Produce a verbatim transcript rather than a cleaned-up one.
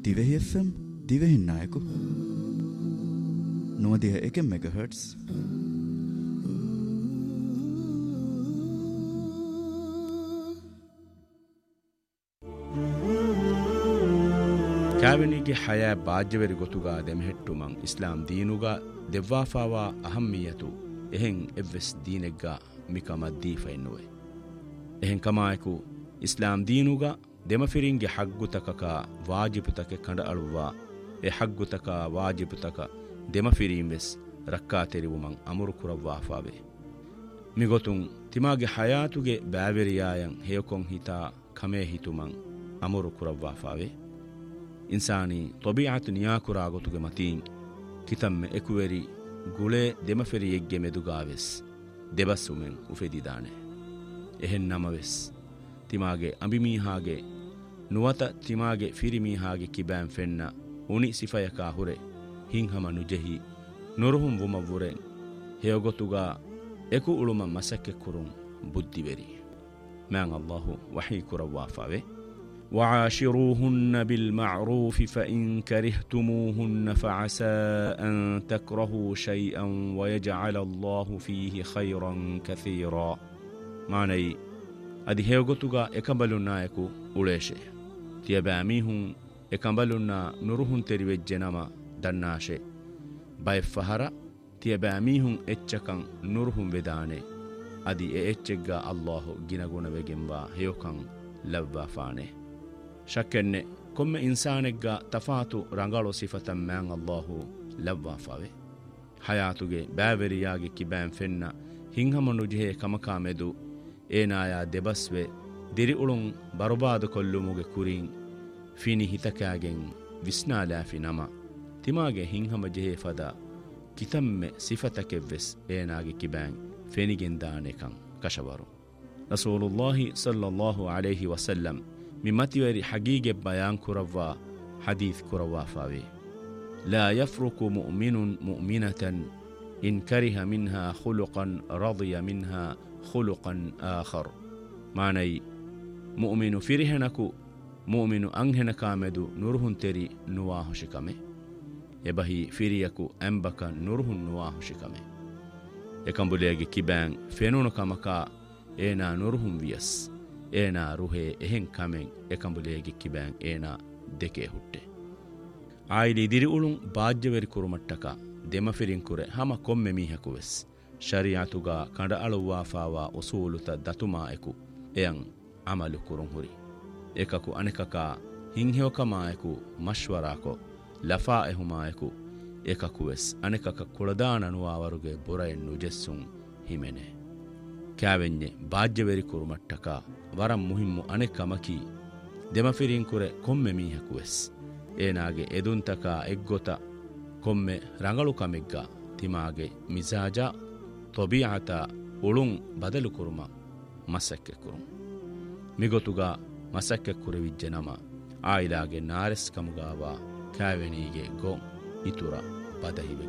Dhivehi F M දිවෙහින් නායකු නොවදිහ එක මෙගාහර්ට්ස් ಕಾವೆನಿಗೆ ಹಯಾ ಬಾಜ್ಯವರಿ ಗೊತುಗಾ ದೆಮೆහෙಟ್ಟುಮಂ ಇಸ್ಲಾಂ ದೀನುಗಾ ದೆವ್ವಾಫಾವಾ ಅಹಮ್ಮಿಯತು ಎಹೆಂ ಎವ್ವೆಸ್ ದೀನೆಗ್ಗಾ ಮಿಕಮ ದೀಫೆನ್ನುವೆ ಎಹೆಂ ಕಮಾಯಕು ಇಸ್ಲಾಂ ದೀನುಗಾ ದೆಮಫಿರಿಂಗೆ ಹಗ್ಗುತಕಕ ವಾಜಿಬುತಕೆ ಕಂಡ ಅಳುವಾ A ಹಗ್ಗುತಕ ವಾಜಿಬುತಕ ದೆಮಫಿರಿಂವೆಸ್ ರಕ್ಕಾ ತೆರಿವುಮಂ ಅಮುರು ಕುರವ್ವಾಫಾವೆ ಮಿಗೊತುಂ ತಿಮಾಗೆ ಹಯಾತುಗೆ ಬ್ಯಾವೆರಿಯಾಯಂ ಹೇಯಕೊಂ ಹಿತಾ ಕಮೇ ಹಿತುಮಂ ಅಮುರು ಕುರವ್ವಾಫಾವೆ ಇನ್ಸಾನಿ ತೊಬಿಯಾತು ನಿಯಾಕುರಾಗೊತುಗೆ Mateen ಕಿತಮ್ಮೆ ಎಕುವೆರಿ ಗುಳೆ ದೆಮಫೆರಿಯೆಗ್ಗೆ ಮೆದುಗಾವೆಸ್ ದೆಬಸ್ಸುಮೆನ್ ಉಫೆದಿದಾನೆ ಎಹೆನ್ ನಮವೆಸ್ ತಿಮಾಗೆ ಅಂಬಿಮೀಹಾಗೆ ನುವತ ತಿಮಾಗೆ ಫಿರಿಮೀಹಾಗೆ ಕಿಬ್ಯಾನ್ ಫೆನ್ನ ಉಣಿ ಸಿಫಯಕಾ ಹುರೆ ಹಿಂಹಮ ನುಜೆಹಿ ನುರುಹುಂ ವುಮವ್ವುರೆ ಹೇಯಗೊತುಗಾ ಎಕು ಉಳುಮ ಮಸಕ್ಕೆ ಕುರುಂ ಬುದ್ಧಿವೆರಿ ಮ್ಯಾಂ ಅಲ್ಲಾಹು ವಹೀ ಕುರವ್ವಾಫಾವೆ وعاشروهن بالمعروف فإن كرهتموهن فعسى أن تكرهوا شيئا ويجعل الله فيه خيرا كثيرا معني أدي هيوغتوغا إكمبلونا يكو أوليشي تيباميهم إكمبلونا نروهن تريوجنما دناشي باي فهرا تيباميهم إتشكن نروهن وداني أدي إتشكا الله جنغونا وجنبا هيوكن لبا فاني ಶಕ್ಕೆನ್ನೆ ಕೊಮ್ಮೆ ಇನ್ಸಾನೆಗ್ಗ ತಫಾತು ರಂಗಾಳೋ ಸಿಫತಂ ಮ್ಯಾಂ ಅಲ್ಲಾಹು ಲವ್ವಾಫಾವೆ ಹಯಾತುಗೆ ಬ್ಯಾವೆರಿಯಾಗೆ ಕಿಬ್ಯಾಂ ಫೆನ್ನ ಹಿಂಹಮನು ಜಿಹೆ ಕಮಕಾ ಮೆದು ಏನಾಯಾ ದೆಬಸ್ವೆ ದಿರಿ ಉಳುಂ ಬರುಬಾದು ಕೊಲ್ಲುಮುಗೆ ಕುರಿಂ ಫಿನಿ ಹಿತಕ್ಯಾಗೆಂ ವಿಸ್ನಾಲಾಫಿ ನಮ ತಿಮಾಗೆ ಹಿಂಹಮ ಜಿಹೆ ಫದ ಕಿತಮ್ಮೆ ಸಿಫತಕೆವ್ವೆಸ್ ಏನಾಗೆ ಕಿಬ್ಯಾಂ ಫೆನಿಗೆಂದಾನೆಕಂ ಕಶವರು ರಸೂಲುಲ್ಲಾಹಿ ಸಲ್ಲಲ್ಲಾಹು ಅಲೈಹಿ ವಸಲ್ಲಂ ممتوري حقيقة بيان كروا حديث كروا فاوي لا يفرق مؤمن مؤمنة إن كره منها خلقا رضي منها خلقا آخر معني مؤمن فرهنكو مؤمن أنهنك مدو نورهن تري نواه شكمه يبهي فريكو أنبك نورهن نواه شكمه يكن بليغي كيبان فينونك مكا إينا نورهن ويس ಏನ ರುಹೆ ಎಹೆಂ ಕಮೆಂ ಎಕಂಬುಲೇಗೆ ಕಿಬ್ಯಾಂ ಏನ ದೆಕೆ ಹುಟ್ಟೆ ಆಯಿಲಿ ದಿರಿ ಉಳುಂ ಬಾಜ್ಯವೆರಿ ಕುರುಮಟ್ಟಕ ದೆಮಫಿರಿಂ ಕುರೆ ಹಮ ಕೊಮ್ಮೆ ಮೀಹಕುವೆಸ್ ಶರಿಯಾತುಗ ಕಂಡ ಅಳುವಾಫಾವಾ ಉಸೂಲುತ ದತುಮಾ ಎಕು ಎಯಂ ಅಮಲು ಕುರುಂ ಹುರಿ ಏಕಕು ಅನೆಕಕ ಹಿಂಹೆವಕಮಾಯಕು ಮಶ್ವರಾಕೊ ಲಫಾ ಎಹುಮಾಯಕು ಏಕಕುವೆಸ್ ಅನೆಕಕ ಕುಳದಾನನುವಾವರುಗೆ ಬುರಯನ್ ನುಜೆಸ್ಸುಂ ಹಿಮೆನೆ ಕ್ಯಾವೆನ್ಯೆ ಬಾಜ್ಯವೆರಿ ಕುರುಮಟ್ಟಕ ವರಂ ಮುಹಿಮ್ಮು ಅನೆಕಮಕಿ ದೆಮಫಿರಿಂ ಕುರೆ ಕೊಮ್ಮೆ ಮೀಹಕುವೆಸ್ ಏನಾಗೆ ಎದುಂತಕ ಎಗ್ಗೊತ ಕೊಮ್ಮೆ ರಂಗಳು ಕಮೆಗ್ಗ ತಿಮಾಗೆ ಮಿಜಾಜ ತೊಬಿಯಾತ ಉಳುಂ ಬದಲು ಕುರುಮ ಮಸಕ್ಕೆ ಕುರುಂ ಮಿಗೊತುಗ ಮಸಕ್ಕೆ ಕುರೆವಿಜ್ಜೆ ನಮ ಆಯಿಲಾಗೆ ನಾರೆಸ್ ಕಮುಗಾವ ಕ್ಯಾವೆನಿಗೆ ಗೋ ಇತುರ ಬದಹಿವೆ